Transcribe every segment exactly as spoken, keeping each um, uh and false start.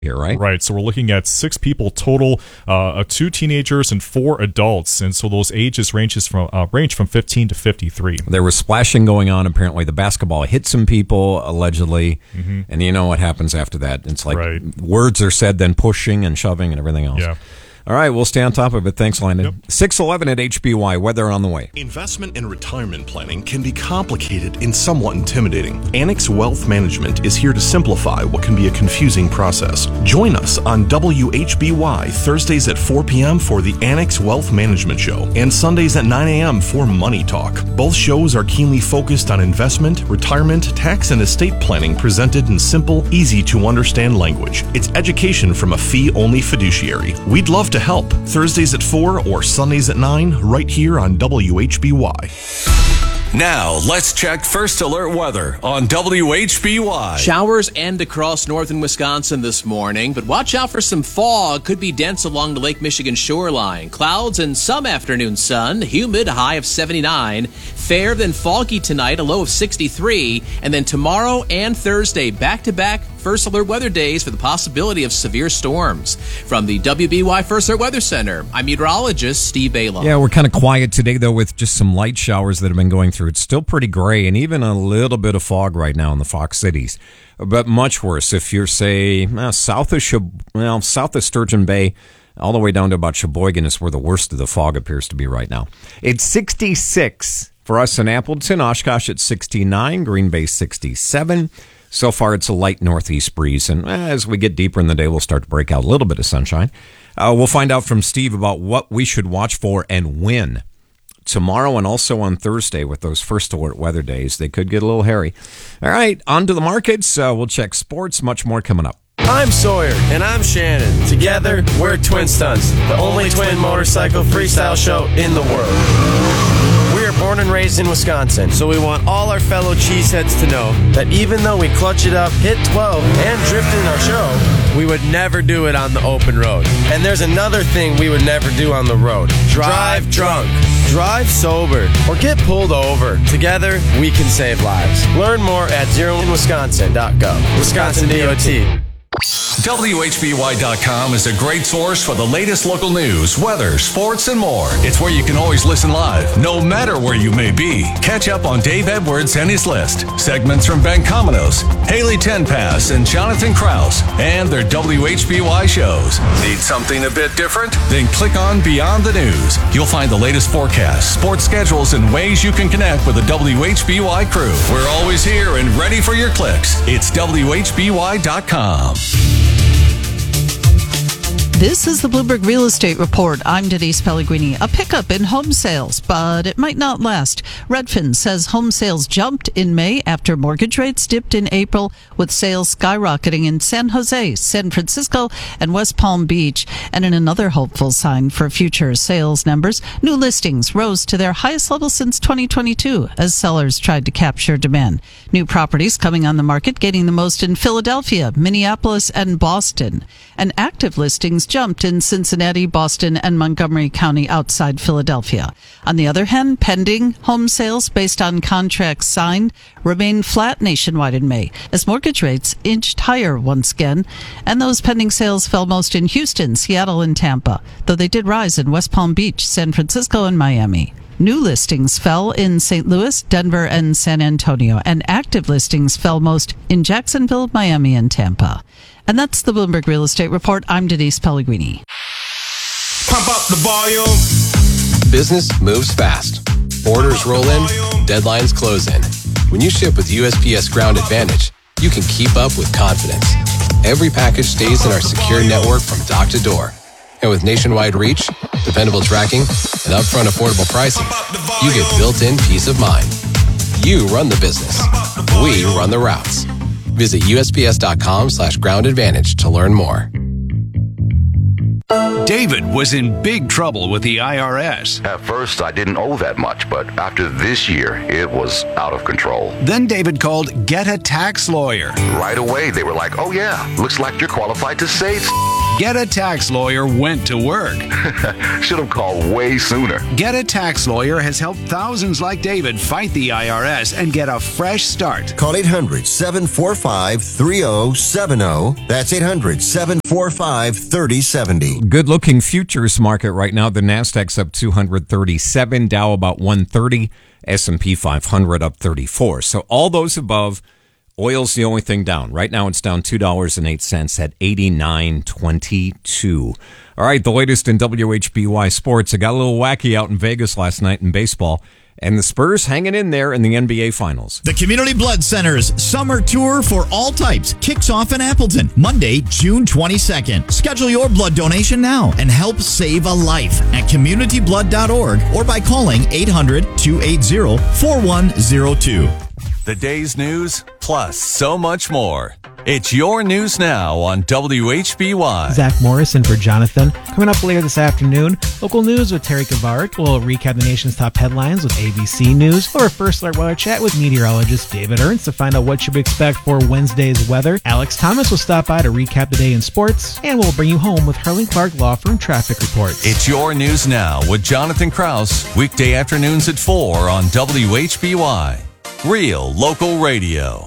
here, right? Right. So we're looking at six people total, uh, two teenagers and four adults, and so those ages ranges from uh, range from fifteen to fifty-three. There was splashing going on. Apparently, the basketball hit some people allegedly, mm-hmm. and you know what happens after that? It's like right. words are said, then pushing and shoving and everything else. Yeah. All right, we'll stay on top of it. Thanks, Landon. Yep. six eleven at H B Y. Weather on the way. Investment and retirement planning can be complicated and somewhat intimidating. Annex Wealth Management is here to simplify what can be a confusing process. Join us on W H B Y Thursdays at four p.m. for the Annex Wealth Management Show and Sundays at nine a.m. for Money Talk. Both shows are keenly focused on investment, retirement, tax, and estate planning presented in simple, easy-to-understand language. It's education from a fee-only fiduciary. We'd love to help. Thursdays at four or Sundays at nine, right here on W H B Y. Now, let's check First Alert weather on W H B Y. Showers end across northern Wisconsin this morning, but watch out for some fog. Could be dense along the Lake Michigan shoreline. Clouds and some afternoon sun. Humid, a high of seventy-nine. Fair, then foggy tonight, a low of sixty-three. And then tomorrow and Thursday, back-to-back First Alert weather days for the possibility of severe storms. From the W B Y First Alert Weather Center, I'm meteorologist Steve Bala. Yeah, we're kind of quiet today, though, with just some light showers that have been going through. It's still pretty gray and even a little bit of fog right now in the Fox Cities. But much worse if you're, say, uh, south of Sheb- well, south of Sturgeon Bay, all the way down to about Sheboygan is where the worst of the fog appears to be right now. It's sixty-six for us in Appleton. Oshkosh at sixty-nine. Green Bay sixty-seven. So far, it's a light northeast breeze, and as we get deeper in the day, we'll start to break out a little bit of sunshine. Uh, we'll find out from Steve about what we should watch for and when. Tomorrow and also on Thursday with those First Alert weather days, they could get a little hairy. All right, on to the markets. Uh, we'll check sports, much more coming up. I'm Sawyer. And I'm Shannon. Together, we're Twin Stunts, the only twin motorcycle freestyle show in the world. We are born and raised in Wisconsin, so we want all our fellow cheeseheads to know that even though we clutch it up, hit twelve, and drift in our show, we would never do it on the open road. And there's another thing we would never do on the road. Drive drunk. Drive sober. Or get pulled over. Together, we can save lives. Learn more at zero in wisconsin dot gov. Wisconsin D O T. W H B Y dot com is a great source for the latest local news, weather, sports, and more. It's where you can always listen live, no matter where you may be. Catch up on Dave Edwards and his list, segments from Ben Cominos, Haley Tenpass, and Jonathan Krause, and their W H B Y shows. Need something a bit different? Then click on Beyond the News. You'll find the latest forecasts, sports schedules, and ways you can connect with the W H B Y crew. We're always here and ready for your clicks. It's W H B Y dot com. This is the Bloomberg Real Estate Report. I'm Denise Pellegrini. A pickup in home sales, but it might not last. Redfin says home sales jumped in May after mortgage rates dipped in April, with sales skyrocketing in San Jose, San Francisco, and West Palm Beach. And in another hopeful sign for future sales numbers, new listings rose to their highest level since twenty twenty-two as sellers tried to capture demand. New properties coming on the market, gaining the most in Philadelphia, Minneapolis, and Boston. And active listings jumped in Cincinnati, Boston, and Montgomery County outside Philadelphia. On the other hand, pending home sales based on contracts signed remained flat nationwide in May as mortgage rates inched higher once again, and those pending sales fell most in Houston, Seattle, and Tampa, though they did rise in West Palm Beach, San Francisco, and Miami. New listings fell in Saint Louis, Denver, and San Antonio, and active listings fell most in Jacksonville, Miami, and Tampa. And that's the Bloomberg Real Estate Report. I'm Denise Pellegrini. Pump up the volume. Business moves fast. Orders roll in, deadlines close in. When you ship with U S P S Ground Advantage, you can keep up with confidence. Every package stays in our secure network from dock to door. And with nationwide reach, dependable tracking, and upfront affordable pricing, you get built-in peace of mind. You run the business. We run the routes. Visit U S P S dot com slash ground advantage to learn more. David was in big trouble with the I R S. At first, I didn't owe that much, but after this year, it was out of control. Then David called Get a Tax Lawyer. Right away, they were like, oh yeah, looks like you're qualified to save. Get a Tax Lawyer went to work. Should have called way sooner. Get a Tax Lawyer has helped thousands like David fight the I R S and get a fresh start. Call eight hundred, seven four five, three oh seven oh. That's eight hundred, seven four five, three oh seven oh. Good looking futures market right now. The Nasdaq's up two hundred thirty-seven, Dow about one thirty, S and P five hundred up thirty-four. So all those above. Oil's the only thing down. Right now it's down two dollars and eight cents at eighty-nine twenty-two. All right, the latest in W H B Y sports. It got a little wacky out in Vegas last night in baseball, and the Spurs hanging in there in the N B A Finals. The Community Blood Center's Summer Tour for All Types kicks off in Appleton Monday, June twenty-second. Schedule your blood donation now and help save a life at community blood dot org or by calling eight hundred, two eight zero, four one zero two. The day's news, plus so much more. It's your news now on W H B Y. Zach Morrison for Jonathan. Coming up later this afternoon, local news with Terry Kavarik. We'll recap the nation's top headlines with A B C News. Or First Alert Weather Chat with meteorologist David Ernst to find out what you should expect for Wednesday's weather. Alex Thomas will stop by to recap the day in sports. And we'll bring you home with Harlan Clark Law Firm traffic reports. It's your news now with Jonathan Krause. Weekday afternoons at four on W H B Y. Real local radio.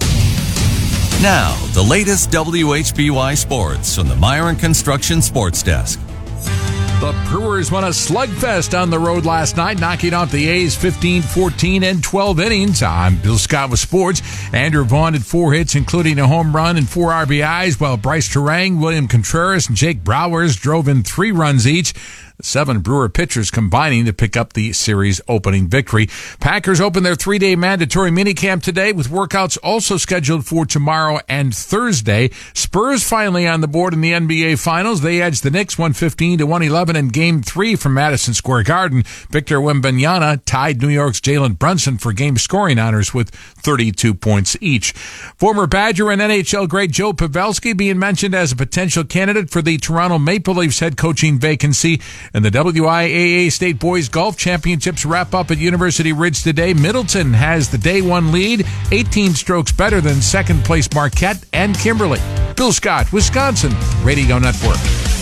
Now, the latest W H B Y sports from the Myron Construction Sports Desk. The Brewers won a slugfest on the road last night, knocking off the A's fifteen, fourteen, and twelve innings. I'm Bill Scott with sports. Andrew Vaughn had four hits, including a home run and four R B Is, while Bryce Terang, William Contreras, and Jake Browers drove in three runs each. The seven Brewer pitchers combining to pick up the series opening victory. Packers open their three-day mandatory minicamp today with workouts also scheduled for tomorrow and Thursday. Spurs finally on the board in the N B A Finals. They edged the Knicks one fifteen to one eleven in Game three from Madison Square Garden. Victor Wembanyama tied New York's Jalen Brunson for game scoring honors with thirty-two points each. Former Badger and N H L great Joe Pavelski being mentioned as a potential candidate for the Toronto Maple Leafs head coaching vacancy. And the W I A A State Boys Golf Championships wrap up at University Ridge today. Middleton has the day one lead, eighteen strokes better than second place Marquette and Kimberly. Bill Scott, Wisconsin Radio Network.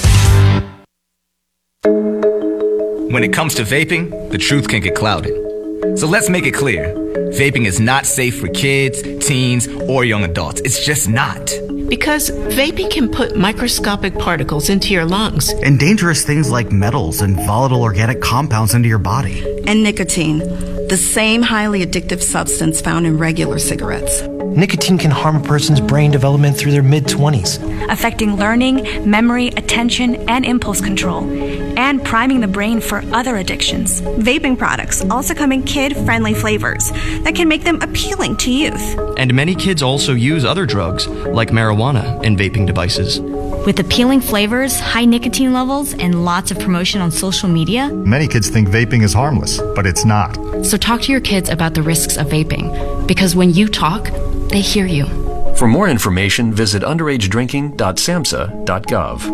When it comes to vaping, the truth can get clouded. So let's make it clear. Vaping is not safe for kids, teens, or young adults. It's just not. Because vaping can put microscopic particles into your lungs. And dangerous things like metals and volatile organic compounds into your body. And nicotine, the same highly addictive substance found in regular cigarettes. Nicotine can harm a person's brain development through their mid-twenties, affecting learning, memory, attention, and impulse control, and priming the brain for other addictions. Vaping products also come in kid-friendly flavors that can make them appealing to youth. And many kids also use other drugs, like marijuana, in vaping devices. With appealing flavors, high nicotine levels, and lots of promotion on social media, many kids think vaping is harmless, but it's not. So talk to your kids about the risks of vaping, because when you talk, they hear you. For more information, visit underage drinking dot samhsa dot gov.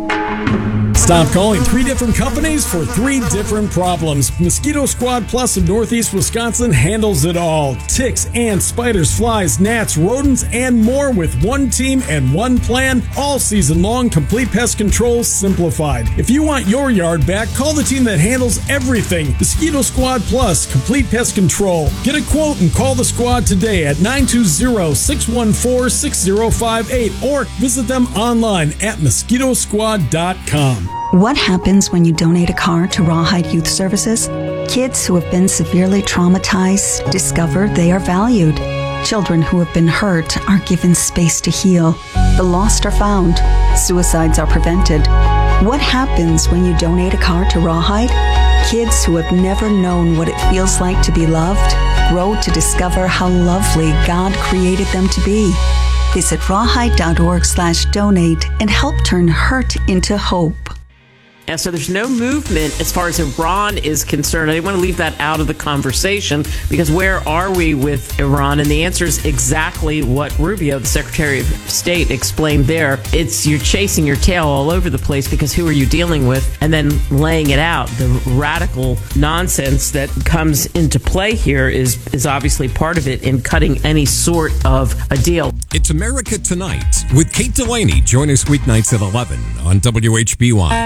Stop calling three different companies for three different problems. Mosquito Squad Plus of Northeast Wisconsin handles it all. Ticks, ants, spiders, flies, gnats, rodents, and more with one team and one plan. All season long, complete pest control simplified. If you want your yard back, call the team that handles everything. Mosquito Squad Plus, complete pest control. Get a quote and call the squad today at nine two zero, six one four, six zero five eight or visit them online at mosquito squad dot com. What happens when you donate a car to Rawhide Youth Services? Kids who have been severely traumatized discover they are valued. Children who have been hurt are given space to heal. The lost are found. Suicides are prevented. What happens when you donate a car to Rawhide? Kids who have never known what it feels like to be loved grow to discover how lovely God created them to be. Visit rawhide.org slash donate and help turn hurt into hope. And so there's no movement as far as Iran is concerned. I didn't want to leave that out of the conversation because where are we with Iran? And the answer is exactly what Rubio, the Secretary of State, explained there. It's you're chasing your tail all over the place because who are you dealing with? And then laying it out. The radical nonsense that comes into play here is, is obviously part of it in cutting any sort of a deal. It's America Tonight with Kate Delaney. Join us weeknights at eleven on W H B Y.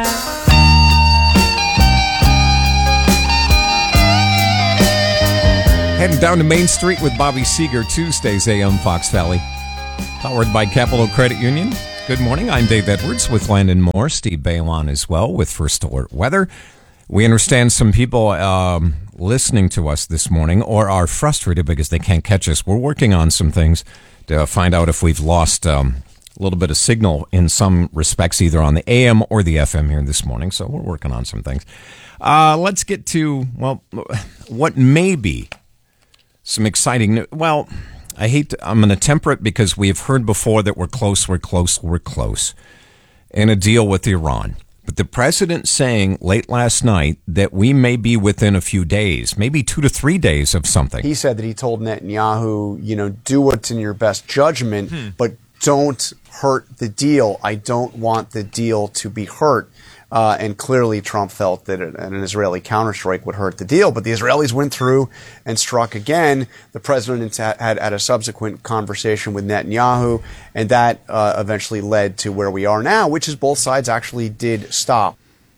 Heading down to Main Street with Bobby Seeger, Tuesdays A M Fox Valley. Powered by Capital Credit Union. Good morning. I'm Dave Edwards with Landon Moore. Steve Bailon as well with First Alert Weather. We understand some people um, listening to us this morning or are frustrated because they can't catch us. We're working on some things to find out if we've lost um, a little bit of signal in some respects, either on the A M or the F M here this morning. So we're working on some things. Uh, let's get to, well, what may be some exciting news. Well, I hate to, I'm going to temper it because we have heard before that we're close, we're close, we're close in a deal with Iran. But the president saying late last night that we may be within a few days, maybe two to three days of something. He said that he told Netanyahu, you know, do what's in your best judgment, hmm. but don't hurt the deal. I don't want the deal to be hurt. Uh, and clearly Trump felt that an Israeli counterstrike would hurt the deal. But the Israelis went through and struck again. The president had had a subsequent conversation with Netanyahu, and that uh, eventually led to where we are now, which is both sides actually did stop.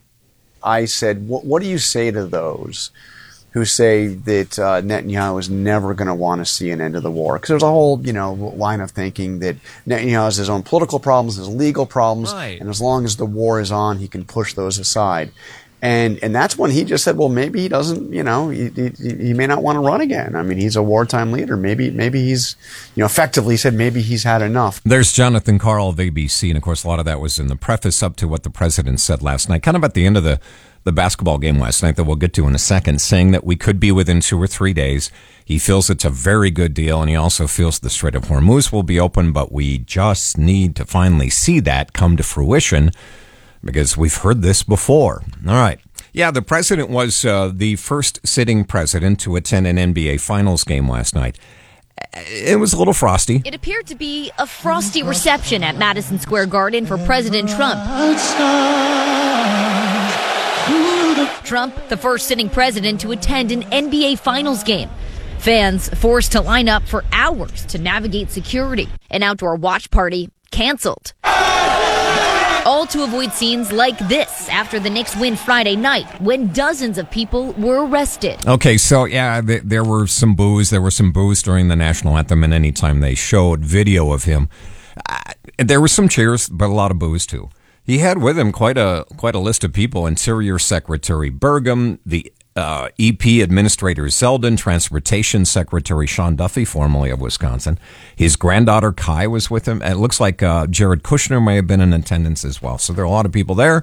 I said, what do you say to those who say that uh, Netanyahu is never going to want to see an end of the war? Because there's a whole, you know, line of thinking that Netanyahu has his own political problems, his legal problems, right. And as long as the war is on, he can push those aside. And and that's when he just said, well, maybe he doesn't, you know, he, he, he may not want to run again. I mean, he's a wartime leader. Maybe maybe he's, you know, effectively said maybe he's had enough. There's Jonathan Karl of A B C, and of course a lot of that was in the preface up to what the president said last night, kind of at the end of the the basketball game last night that we'll get to in a second, saying that we could be within two or three days. He feels it's a very good deal, and he also feels the Strait of Hormuz will be open, but we just need to finally see that come to fruition because we've heard this before. All right. Yeah, the president was uh, the first sitting president to attend an N B A Finals game last night. It was a little frosty. It appeared to be a frosty reception at Madison Square Garden for President Trump. Trump, the first sitting president to attend an N B A Finals game. Fans forced to line up for hours to navigate security. An outdoor watch party canceled. All to avoid scenes like this after the Knicks win Friday night when dozens of people were arrested. Okay, so yeah, th- there were some boos. There were some boos during the national anthem, and anytime they showed video of him, uh, there were some cheers, but a lot of boos too. He had with him quite a quite a list of people: Interior Secretary Burgum, the uh, E P Administrator Zeldin, Transportation Secretary Sean Duffy, formerly of Wisconsin. His granddaughter Kai was with him. And it looks like uh, Jared Kushner may have been in attendance as well. So there are a lot of people there.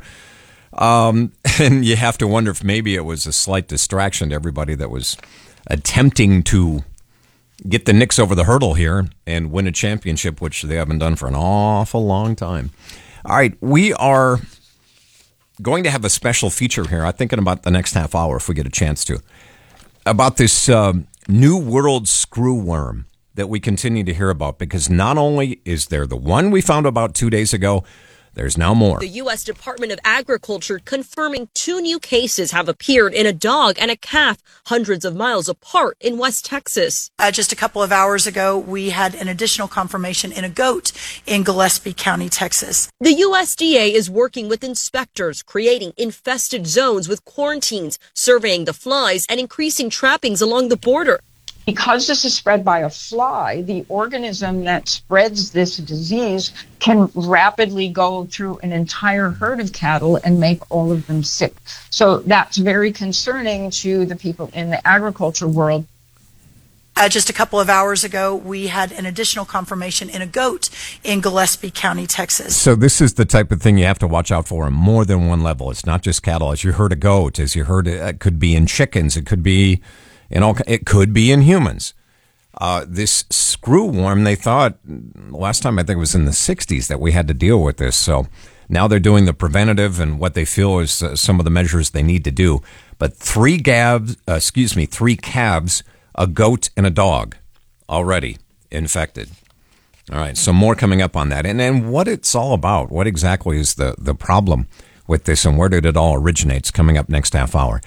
Um, and you have to wonder if maybe it was a slight distraction to everybody that was attempting to get the Knicks over the hurdle here and win a championship, which they haven't done for an awful long time. All right, we are going to have a special feature here, I'm thinking about the next half hour if we get a chance to, about this uh, New World screw worm that we continue to hear about, because not only is there the one we found about two days ago, there's now more. The U S Department of Agriculture confirming two new cases have appeared in a dog and a calf hundreds of miles apart in West Texas. Uh, just a couple of hours ago, we had an additional confirmation in a goat in Gillespie County, Texas. The U S D A is working with inspectors, creating infested zones with quarantines, surveying the flies, and increasing trappings along the border. Because this is spread by a fly, the organism that spreads this disease can rapidly go through an entire herd of cattle and make all of them sick. So that's very concerning to the people in the agriculture world. Uh, just a couple of hours ago, we had an additional confirmation in a goat in Gillespie County, Texas. So this is the type of thing you have to watch out for on more than one level. It's not just cattle. As you heard, a goat. As you heard, it could be in chickens. It could be in all. It could be in humans. Uh, this screw worm, they thought last time, I think it was in the sixties, that we had to deal with this. So now they're doing the preventative and what they feel is uh, some of the measures they need to do. But three calves, uh, excuse me, three calves, a goat, and a dog already infected. All right, so more coming up on that. And then what it's all about, what exactly is the, the problem with this and where did it all originate? It's coming up next half hour.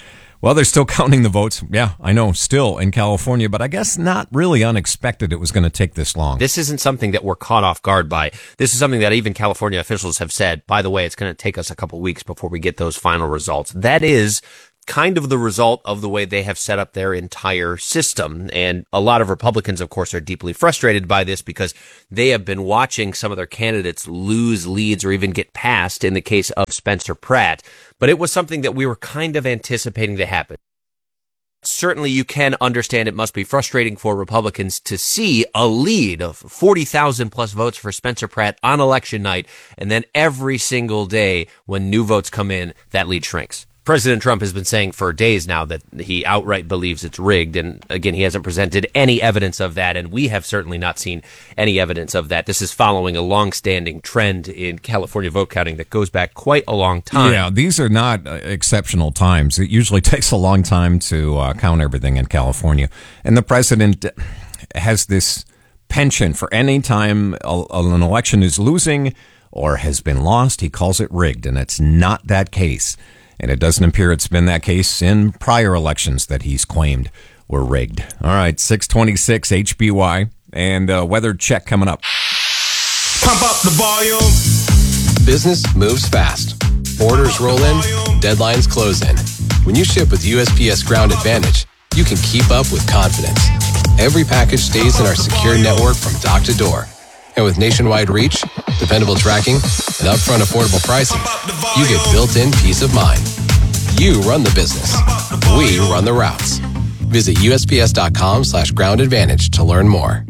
Well, they're still counting the votes. Yeah, I know, still in California, but I guess not really unexpected it was going to take this long. This isn't something that we're caught off guard by. This is something that even California officials have said, by the way, it's going to take us a couple weeks before we get those final results. That is kind of the result of the way they have set up their entire system. And a lot of Republicans, of course, are deeply frustrated by this because they have been watching some of their candidates lose leads or even get passed in the case of Spencer Pratt. But it was something that we were kind of anticipating to happen. Certainly you can understand it must be frustrating for Republicans to see a lead of forty thousand plus votes for Spencer Pratt on election night, and then every single day when new votes come in, that lead shrinks. President Trump has been saying for days now that he outright believes it's rigged. And again, he hasn't presented any evidence of that. And we have certainly not seen any evidence of that. This is following a long-standing trend in California vote counting that goes back quite a long time. Yeah, these are not uh, exceptional times. It usually takes a long time to uh, count everything in California. And the president has this penchant for any time a, an election is losing or has been lost, he calls it rigged. And it's not that case. And it doesn't appear it's been that case in prior elections that he's claimed were rigged. All right, six twenty-six H B Y and uh, weather check coming up. Pump up the volume. Business moves fast. Orders roll in, deadlines close in. When you ship with U S P S Ground Advantage, you can keep up with confidence. Every package stays in our secure network from dock to door. And with nationwide reach, dependable tracking, and upfront affordable pricing, you get built-in peace of mind. You run the business. We run the routes. Visit U S P S dot com slash ground advantage to learn more.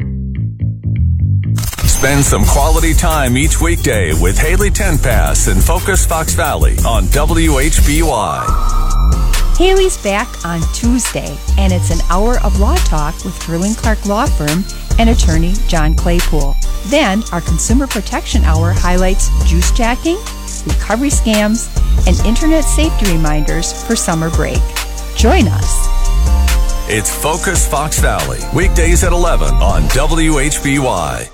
Spend some quality time each weekday with Haley Tenpass and Focus Fox Valley on W H B Y. Haley's back on Tuesday, and it's an hour of law talk with Kerwin Clark Law Firm and attorney John Claypool. Then, our Consumer Protection Hour highlights juice jacking, recovery scams, and internet safety reminders for summer break. Join us. It's Focus Fox Valley, weekdays at eleven on W H B Y.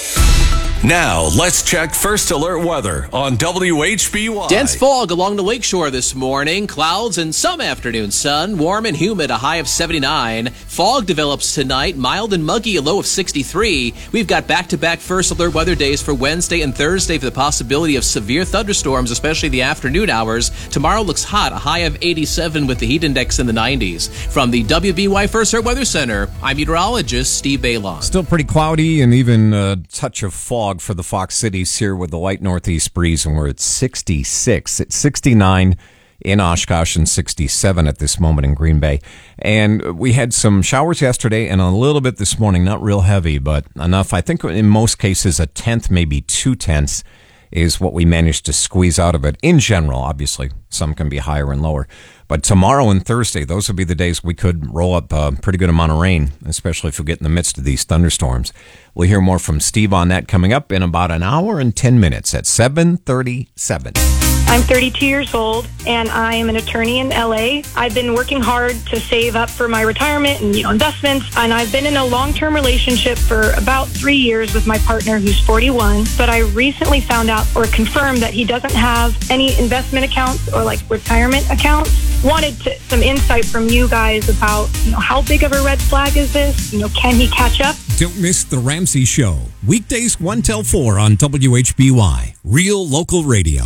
Now, let's check First Alert weather on W H B Y. Dense fog along the lakeshore this morning. Clouds and some afternoon sun. Warm and humid, a high of seventy-nine. Fog develops tonight. Mild and muggy, a low of sixty-three. We've got back-to-back First Alert weather days for Wednesday and Thursday for the possibility of severe thunderstorms, especially the afternoon hours. Tomorrow looks hot, a high of eighty-seven with the heat index in the nineties. From the W B Y First Alert Weather Center, I'm meteorologist Steve Bailon. Still pretty cloudy and even a touch of fog for the Fox Cities here with the light northeast breeze, and we're at sixty-six. It's sixty-nine in Oshkosh and sixty-seven at this moment in Green Bay. And we had some showers yesterday and a little bit this morning, not real heavy, but enough. I think in most cases a tenth, maybe two tenths is what we managed to squeeze out of it. In general, obviously, some can be higher and lower. But tomorrow and Thursday, those would be the days we could roll up a pretty good amount of rain, especially if we get in the midst of these thunderstorms. We'll hear more from Steve on that coming up in about an hour and ten minutes at seven thirty-seven. I'm thirty-two years old, and I am an attorney in L A. I've been working hard to save up for my retirement and, you know, investments, and I've been in a long-term relationship for about three years with my partner, who's forty-one. But I recently found out or confirmed that he doesn't have any investment accounts or, like, retirement accounts. Wanted to, some insight from you guys about, you know, how big of a red flag is this? You know, can he catch up? Don't miss The Ramsey Show. Weekdays one till four on W H B Y. Real local radio.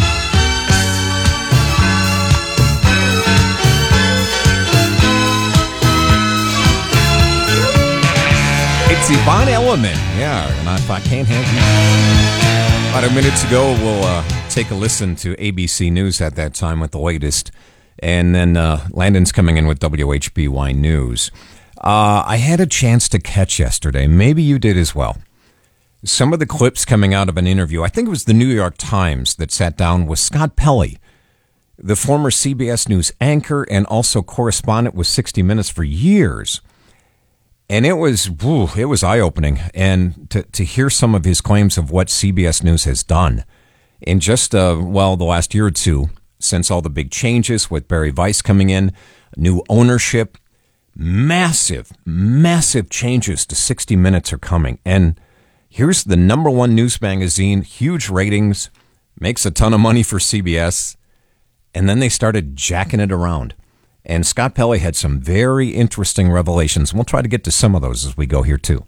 It's Yvonne Elliman. Yeah, and if I can't have you. About a minute ago, we'll uh, take a listen to A B C News at that time with the latest. And then uh, Landon's coming in with W H B Y News. Uh, I had a chance to catch yesterday. Maybe you did as well. Some of the clips coming out of an interview. I think it was the New York Times that sat down with Scott Pelley, the former C B S News anchor and also correspondent with sixty minutes for years. And it was whew, it was eye-opening. And to, to hear some of his claims of what C B S News has done in just, uh, well, the last year or two, since all the big changes with Barry Weiss coming in, new ownership, massive, massive changes to sixty minutes are coming. And here's the number one news magazine, huge ratings, makes a ton of money for C B S, and then they started jacking it around. And Scott Pelley had some very interesting revelations. And we'll try to get to some of those as we go here, too.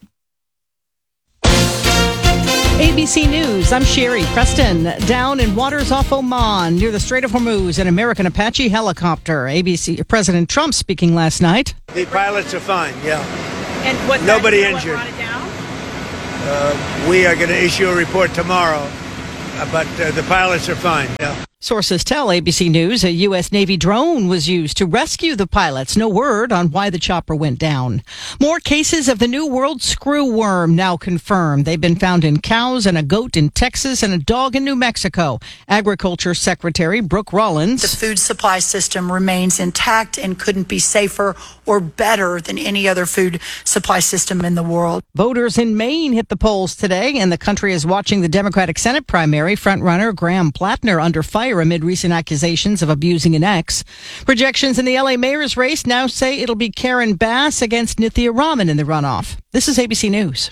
A B C News, I'm Sherry Preston. Down in waters off Oman near the Strait of Hormuz, an American Apache helicopter. A B C President Trump speaking last night. The pilots are fine, yeah. And what? Nobody that, injured. What brought it down? Uh, we are going to issue a report tomorrow, uh, but uh, the pilots are fine, yeah. Sources tell A B C News a U S Navy drone was used to rescue the pilots. No word on why the chopper went down. More cases of the New World screw worm now confirmed. They've been found in cows and a goat in Texas and a dog in New Mexico. Agriculture Secretary Brooke Rollins. The food supply system remains intact and couldn't be safer or better than any other food supply system in the world. Voters in Maine hit the polls today, and the country is watching the Democratic Senate primary. Frontrunner Graham Plattner under fire amid recent accusations of abusing an ex. Projections in the L A mayor's race now say it'll be Karen Bass against Nithya Raman in the runoff. This is A B C News.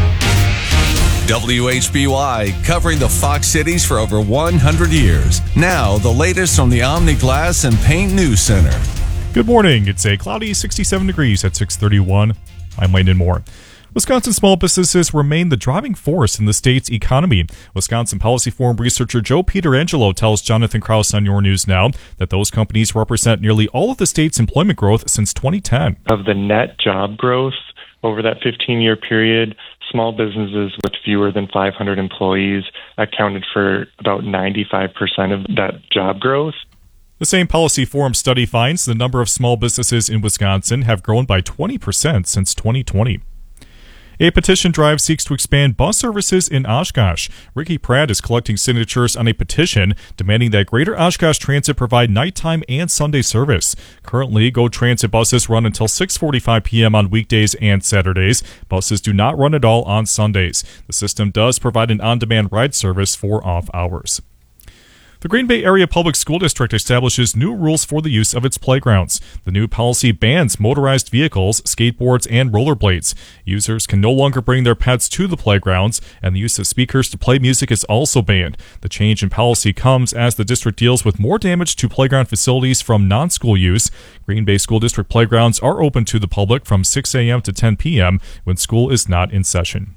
W H B Y, covering the Fox Cities for over one hundred years. Now, the latest from the Omni Glass and Paint News Center. Good morning. It's a cloudy sixty-seven degrees at six thirty-one. I'm Landon Moore. Wisconsin small businesses remain the driving force in the state's economy. Wisconsin Policy Forum researcher Joe Pietrangelo tells Jonathan Krause on Your News Now that those companies represent nearly all of the state's employment growth since twenty ten. Of the net job growth over that fifteen-year period, small businesses with fewer than five hundred employees accounted for about ninety-five percent of that job growth. The same Policy Forum study finds the number of small businesses in Wisconsin have grown by twenty percent since twenty twenty. A petition drive seeks to expand bus services in Oshkosh. Ricky Pratt is collecting signatures on a petition demanding that Greater Oshkosh Transit provide nighttime and Sunday service. Currently, GO Transit buses run until six forty-five p.m. on weekdays and Saturdays. Buses do not run at all on Sundays. The system does provide an on-demand ride service for off hours. The Green Bay Area Public School District establishes new rules for the use of its playgrounds. The new policy bans motorized vehicles, skateboards, and rollerblades. Users can no longer bring their pets to the playgrounds, and the use of speakers to play music is also banned. The change in policy comes as the district deals with more damage to playground facilities from non-school use. Green Bay School District playgrounds are open to the public from six a.m. to ten p.m. when school is not in session.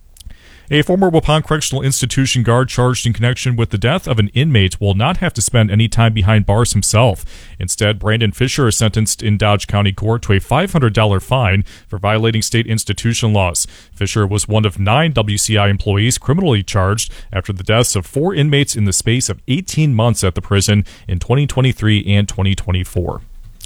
A former Waupun Correctional Institution guard charged in connection with the death of an inmate will not have to spend any time behind bars himself. Instead, Brandon Fisher is sentenced in Dodge County Court to a five hundred dollars fine for violating state institution laws. Fisher was one of nine W C I employees criminally charged after the deaths of four inmates in the space of eighteen months at the prison in twenty twenty-three and twenty twenty-four.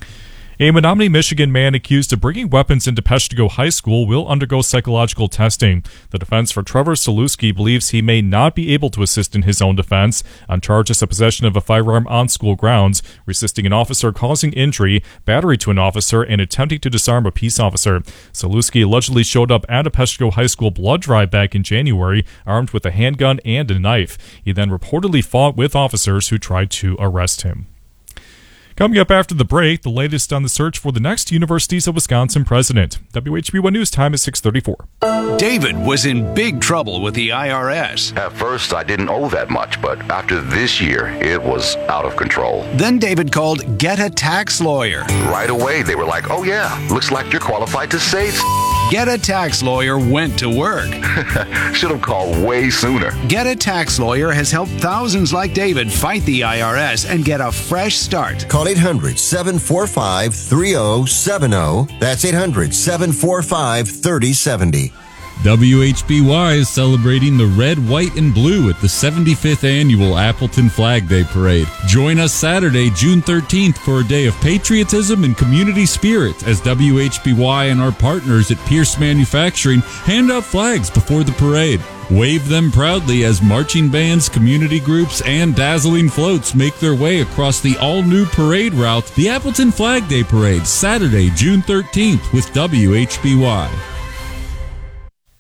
A Menominee, Michigan man accused of bringing weapons into Peshtigo High School will undergo psychological testing. The defense for Trevor Saluski believes he may not be able to assist in his own defense on charges of possession of a firearm on school grounds, resisting an officer causing injury, battery to an officer, and attempting to disarm a peace officer. Saluski allegedly showed up at a Peshtigo High School blood drive back in January, armed with a handgun and a knife. He then reportedly fought with officers who tried to arrest him. Coming up after the break, the latest on the search for the next Universities of Wisconsin president. W H B one News time is six thirty-four. David was in big trouble with the I R S. At first, I didn't owe that much, but after this year, it was out of control. Then David called Get a Tax Lawyer. Right away, they were like, oh yeah, looks like you're qualified to save. Get a Tax Lawyer went to work. Should have called way sooner. Get a Tax Lawyer has helped thousands like David fight the I R S and get a fresh start. Call eight hundred, seven four five, three oh seven oh. That's eight hundred, seven four five, three oh seven oh. W H B Y is celebrating the red, white, and blue at the seventy-fifth Annual Appleton Flag Day Parade. Join us Saturday, June thirteenth for a day of patriotism and community spirit as W H B Y and our partners at Pierce Manufacturing hand out flags before the parade. Wave them proudly as marching bands, community groups, and dazzling floats make their way across the all-new parade route, the Appleton Flag Day Parade, Saturday, June thirteenth with W H B Y.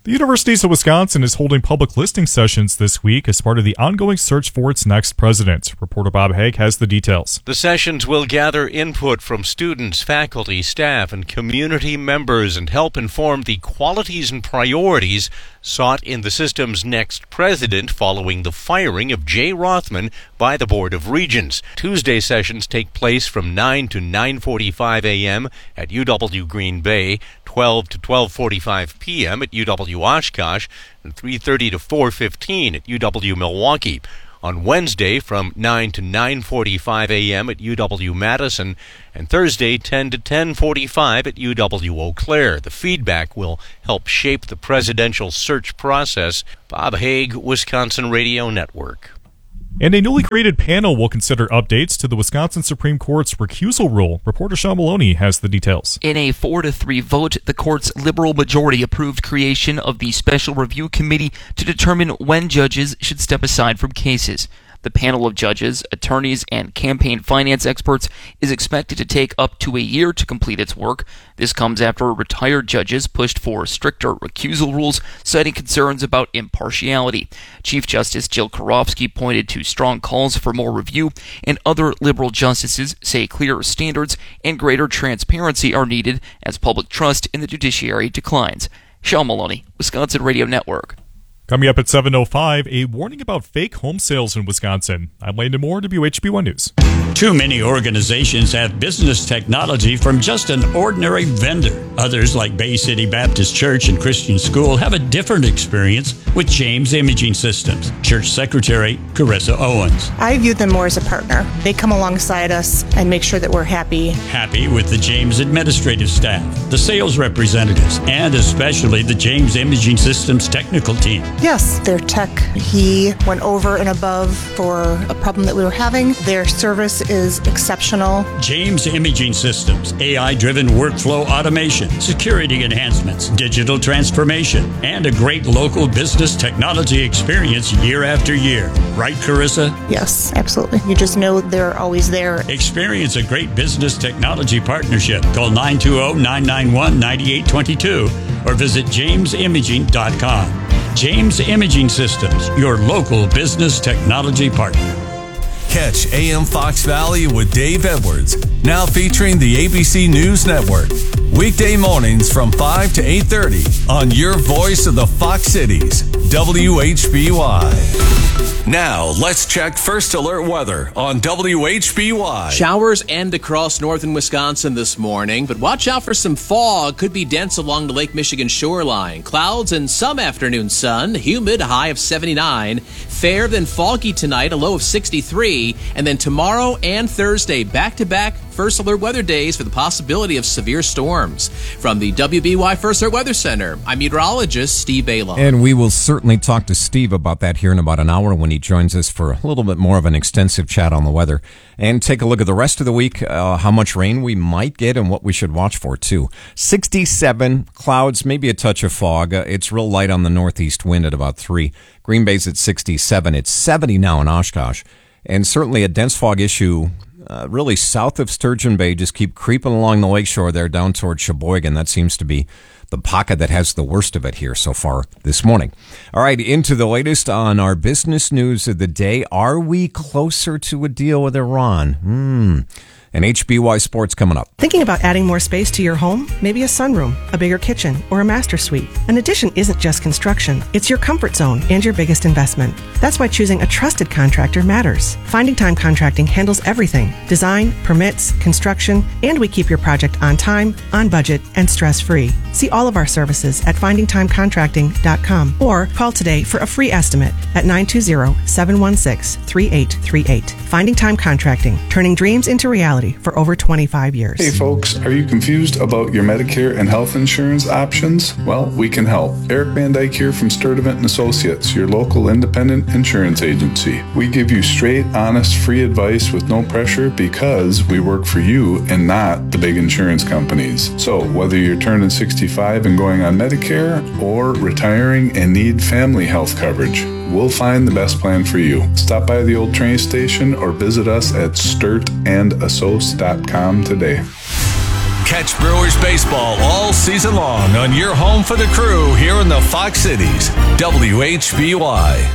The University of Wisconsin is holding public listing sessions this week as part of the ongoing search for its next president. Reporter Bob Haig has the details. The sessions will gather input from students, faculty, staff, and community members and help inform the qualities and priorities sought in the system's next president following the firing of Jay Rothman by the Board of Regents. Tuesday sessions take place from nine to nine forty-five a.m. at U W Green Bay, twelve to twelve forty-five p.m. at U W Oshkosh, and three thirty to four fifteen at U W Milwaukee. On Wednesday from nine to nine forty-five a.m. at U W Madison, and Thursday ten to ten forty-five at U W Eau Claire. The feedback will help shape the presidential search process. Bob Haig, Wisconsin Radio Network. And a newly created panel will consider updates to the Wisconsin Supreme Court's recusal rule. Reporter Sean Maloney has the details. In a four to three vote, the court's liberal majority approved creation of the Special Review Committee to determine when judges should step aside from cases. The panel of judges, attorneys, and campaign finance experts is expected to take up to a year to complete its work. This comes after retired judges pushed for stricter recusal rules, citing concerns about impartiality. Chief Justice Jill Karofsky pointed to strong calls for more review, and other liberal justices say clearer standards and greater transparency are needed as public trust in the judiciary declines. Sean Maloney, Wisconsin Radio Network. Coming up at seven oh five, a warning about fake home sales in Wisconsin. I'm Landon Moore, W H B one News. Too many organizations have business technology from just an ordinary vendor. Others, like Bay City Baptist Church and Christian School, have a different experience with James Imaging Systems. Church Secretary Carissa Owens. I view them more as a partner. They come alongside us and make sure that we're happy. Happy with the James administrative staff, the sales representatives, and especially the James Imaging Systems technical team. Yes, their tech, he went over and above for a problem that we were having. Their service is exceptional. James Imaging Systems, A I-driven workflow automation, security enhancements, digital transformation, and a great local business technology experience year after year. Right, Carissa? Yes, absolutely. You just know they're always there. Experience a great business technology partnership. Call nine two zero, nine nine one, nine eight two two or visit james imaging dot com. James Imaging Systems, your local business technology partner. Catch A M Fox Valley with Dave Edwards, now featuring the A B C News Network. Weekday mornings from five to eight thirty on your voice of the Fox Cities, W H B Y. Now, let's check First Alert weather on W H B Y. Showers end across northern Wisconsin this morning, but watch out for some fog. Could be dense along the Lake Michigan shoreline. Clouds and some afternoon sun. Humid, high of seventy-nine. Fair, then foggy tonight, a low of sixty-three. And then tomorrow and Thursday, back-to-back First Alert weather days for the possibility of severe storms. From the W B Y First Alert Weather Center, I'm meteorologist Steve Bailon. And we will certainly talk to Steve about that here in about an hour when he joins us for a little bit more of an extensive chat on the weather. And take a look at the rest of the week, uh, how much rain we might get and what we should watch for, too. sixty-seven, clouds, maybe a touch of fog. Uh, it's real light on the northeast wind at about three. Green Bay's at sixty-seven. It's seventy now in Oshkosh. And certainly a dense fog issue uh, really south of Sturgeon Bay. Just keep creeping along the lakeshore there down toward Sheboygan. That seems to be the pocket that has the worst of it here so far this morning. All right, into the latest on our business news of the day. Are we closer to a deal with Iran? Hmm. And H B Y Sports coming up. Thinking about adding more space to your home? Maybe a sunroom, a bigger kitchen, or a master suite. An addition isn't just construction. It's your comfort zone and your biggest investment. That's why choosing a trusted contractor matters. Finding Time Contracting handles everything. Design, permits, construction, and we keep your project on time, on budget, and stress-free. See all of our services at finding time contracting dot com or call today for a free estimate at nine two zero, seven one six, three eight three eight. Finding Time Contracting, turning dreams into reality for over twenty-five years. Hey folks, are you confused about your Medicare and health insurance options? Well, we can help. Eric Van Dyke here from Sturdivant and Associates, your local independent insurance agency. We give you straight, honest, free advice with no pressure because we work for you and not the big insurance companies. So whether you're turning sixty-five and going on Medicare or retiring and need family health coverage, we'll find the best plan for you. Stop by the old train station or visit us at sturt and assoc dot com today. Catch Brewers baseball all season long on your home for the crew here in the Fox Cities. W H B Y.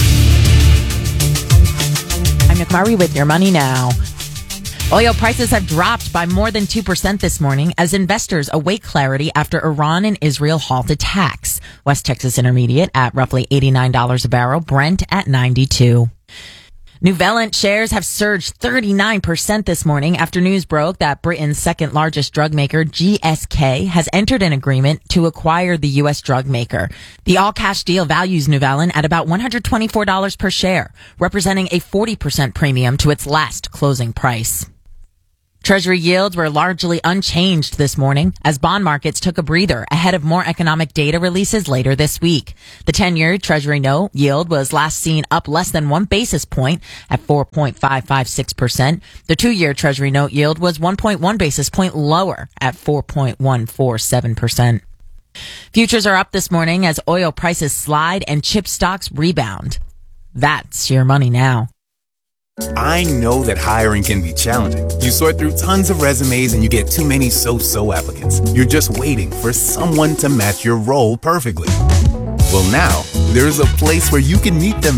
I'm McMurray with your money now. Oil prices have dropped by more than two percent this morning as investors await clarity after Iran and Israel halt attacks. West Texas Intermediate at roughly eighty-nine dollars a barrel, Brent at ninety-two. Nuvalent shares have surged thirty-nine percent this morning after news broke that Britain's second largest drug maker, G S K, has entered an agreement to acquire the U S drug maker. The all-cash deal values Nuvalent at about one hundred twenty-four dollars per share, representing a forty percent premium to its last closing price. Treasury yields were largely unchanged this morning as bond markets took a breather ahead of more economic data releases later this week. The ten-year Treasury note yield was last seen up less than one basis point at four point five five six percent. The two-year Treasury note yield was one point one basis point lower at four point one four seven percent. Futures are up this morning as oil prices slide and chip stocks rebound. That's your money now. I know that hiring can be challenging. You sort through tons of resumes and you get too many so-so applicants. You're just waiting for someone to match your role perfectly. Well, now, there's a place where you can meet them